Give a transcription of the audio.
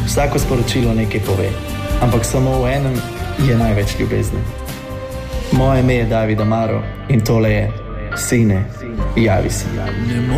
Vsako sporočilo nekaj pove, ampak samo v enem je največ ljubezni. Moje ime je David Amaro in tole je Sine, javi se.